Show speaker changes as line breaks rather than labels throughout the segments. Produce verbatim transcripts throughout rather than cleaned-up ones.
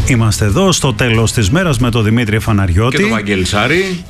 Είμαστε εδώ στο τέλος της μέρας με τον Δημήτρη Φαναριώτη
και τον Βαγγέλη Σάρη.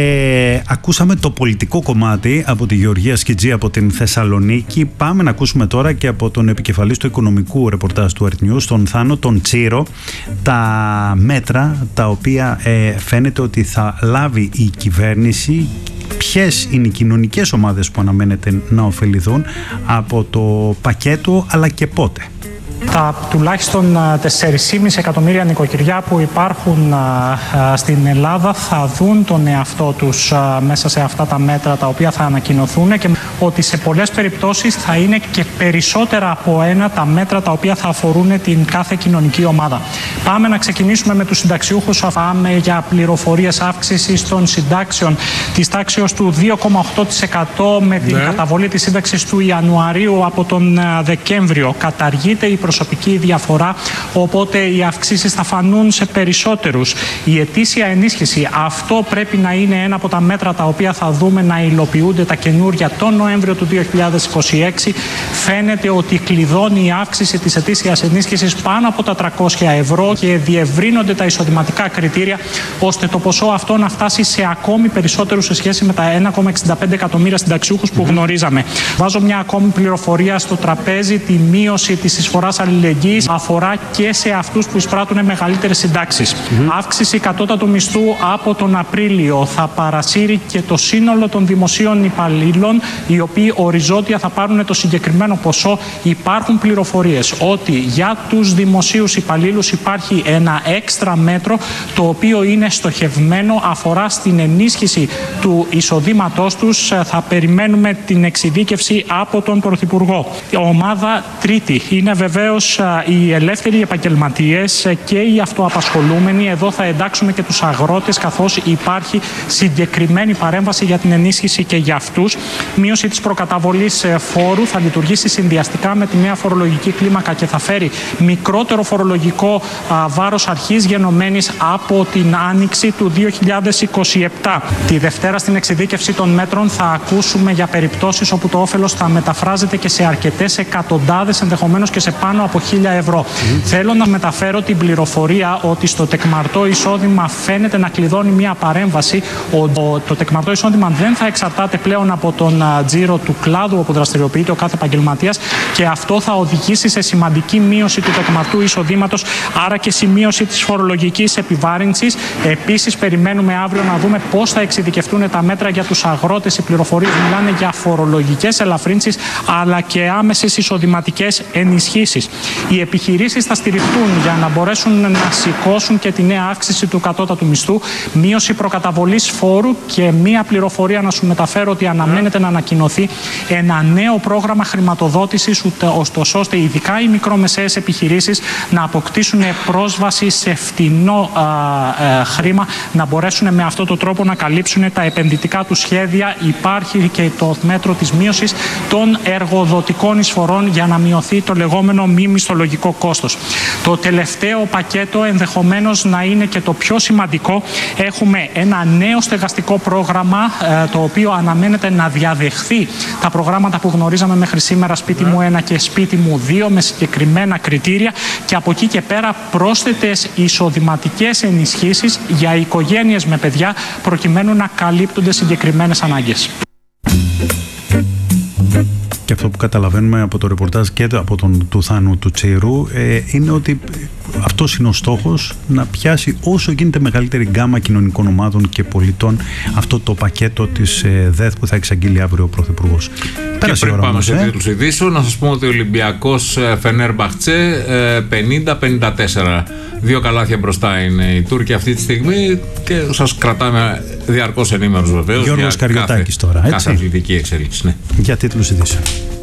Και ακούσαμε το πολιτικό κομμάτι από τη Γεωργία Σκιτζή από την Θεσσαλονίκη. Πάμε να ακούσουμε τώρα και από τον επικεφαλής του οικονομικού ρεπορτάζ του Earth News, τον Θάνο τον Τσίρο, τα μέτρα τα οποία ε, φαίνεται ότι θα λάβει η κυβέρνηση. Ποιες είναι οι κοινωνικές ομάδες που αναμένεται να ωφεληθούν από το πακέτο, αλλά και πότε?
Τα τουλάχιστον τέσσερα κόμμα πέντε εκατομμύρια νοικοκυριά που υπάρχουν στην Ελλάδα θα δουν τον εαυτό τους μέσα σε αυτά τα μέτρα τα οποία θα ανακοινωθούν, και ότι σε πολλές περιπτώσεις θα είναι και περισσότερα από ένα τα μέτρα τα οποία θα αφορούν την κάθε κοινωνική ομάδα. Πάμε να ξεκινήσουμε με τους συνταξιούχους. Πάμε για πληροφορίες αύξησης των συντάξεων της τάξης του δύο κόμμα οκτώ τοις εκατό με την ναι. καταβολή της σύνταξης του Ιανουαρίου από τον Δεκέμβριο. Καταργείται η προσωπική διαφορά, οπότε οι αυξήσεις θα φανούν σε περισσότερους. Η ετήσια ενίσχυση, αυτό πρέπει να είναι ένα από τα μέτρα τα οποία θα δούμε να υλοποιούνται τα καινούρια τον Νοέμβριο του δύο χιλιάδες είκοσι έξι. Φαίνεται ότι κλειδώνει η αύξηση της ετήσιας ενίσχυσης πάνω από τα τριακόσια ευρώ και διευρύνονται τα εισοδηματικά κριτήρια, ώστε το ποσό αυτό να φτάσει σε ακόμη περισσότερους σε σχέση με τα ένα κόμμα εξήντα πέντε εκατομμύρια συνταξιούχους που γνωρίζαμε. Βάζω μια ακόμη πληροφορία στο τραπέζι: τη μείωση της εισφοράς αλληλεγγύης αφορά και σε αυτούς που εισπράττουν μεγαλύτερες συντάξεις. Mm-hmm. Αύξηση κατώτατου μισθού από τον Απρίλιο θα παρασύρει και το σύνολο των δημοσίων υπαλλήλων, οι οποίοι οριζόντια θα πάρουν το συγκεκριμένο ποσό. Υπάρχουν πληροφορίες ότι για τους δημοσίους υπαλλήλους υπάρχει ένα έξτρα μέτρο, το οποίο είναι στοχευμένο, αφορά στην ενίσχυση του εισοδήματός τους. Θα περιμένουμε την εξειδίκευση από τον Πρωθυπουργό. Η ομάδα τρίτη είναι βεβαίως οι ελεύθεροι επαγγελματίες και οι αυτοαπασχολούμενοι. Εδώ θα εντάξουμε και τους αγρότες, καθώς υπάρχει συγκεκριμένη παρέμβαση για την ενίσχυση και για αυτούς. Μείωση της προκαταβολής φόρου θα λειτουργήσει συνδυαστικά με τη νέα φορολογική κλίμακα και θα φέρει μικρότερο φορολογικό α, βάρος αρχής γενομένης από την άνοιξη του δύο χιλιάδες είκοσι επτά. Τη Δευτέρα στην εξειδίκευση των μέτρων θα ακούσουμε για περιπτώσεις όπου το όφελος θα μεταφράζεται και σε αρκετές εκατοντάδες, ενδεχομένως και σε πάνω από χίλια ευρώ. Mm. Θέλω να μεταφέρω την πληροφορία ότι στο τεκμαρτό εισόδημα φαίνεται να κλειδώνει μια παρέμβαση. Ο, το τεκμαρτό εισόδημα δεν θα εξαρτάται πλέον από τον τζίρο του κλάδου όπου δραστηριοποιείται ο κάθε επαγγελματίας, και αυτό θα οδηγήσει σε σημαντική μείωση του τεκμαρτού εισοδήματος, άρα και σημείωση της φορολογικής επιβάρυνσης. Επίσης, περιμένουμε αύριο να δούμε πώς θα εξειδικευτούν τα μέτρα για τους αγρότες. Οι πληροφορίες μιλάνε για φορολογικές ελαφρύνσεις αλλά και άμεσες εισοδηματικές ενισχύσεις. Οι επιχειρήσεις θα στηριχτούν για να μπορέσουν να σηκώσουν και τη νέα αύξηση του κατώτατου μισθού, μείωση προκαταβολής φόρου, και μία πληροφορία να σου μεταφέρω ότι αναμένεται να ανακοινωθεί ένα νέο πρόγραμμα χρηματοδότησης, ώστε ειδικά οι μικρομεσαίες επιχειρήσεις να αποκτήσουν πρόσβαση σε φτηνό α, α, χρήμα, να μπορέσουν με αυτόν τον τρόπο να καλύψουν τα επενδυτικά του σχέδια. Υπάρχει και το μέτρο της μείωσης των εργοδοτικών εισφορών για να μειωθεί το λεγόμενο μη μισθολογικό κόστος. Το τελευταίο πακέτο ενδεχομένως να είναι και το πιο σημαντικό. Έχουμε ένα νέο στεγαστικό πρόγραμμα, το οποίο αναμένεται να διαδεχθεί τα προγράμματα που γνωρίζαμε μέχρι σήμερα, σπίτι μου ένα και σπίτι μου δύο, με συγκεκριμένα κριτήρια, και από εκεί και πέρα πρόσθετες εισοδηματικές ενισχύσεις για οικογένειες με παιδιά, προκειμένου να καλύπτονται συγκεκριμένες ανάγκες.
Και αυτό που καταλαβαίνουμε από το ρεπορτάζ και από τον του Θάνου του Τσίρου ε, είναι ότι αυτός είναι ο στόχος, να πιάσει όσο γίνεται μεγαλύτερη γκάμα κοινωνικών ομάδων και πολιτών αυτό το πακέτο της ε, ΔΕΘ που θα εξαγγείλει αύριο ο Πρωθυπουργός.
Και πριν πάμε όμως, σε ε? τίτλους ειδήσεων, να σας πούμε ότι ο Ολυμπιακός Φενέρμπαχτσε πενήντα πενήντα τέσσερα. Δύο καλάθια μπροστά είναι οι Τούρκοι αυτή τη στιγμή και σας κρατάμε διαρκώς ενήμερους βεβαίως.
Γιώργος Καριωτάκης τώρα, έτσι.
Κάθε αθλητική εξέλιξη, ναι.
Για τίτλους ειδήσεων.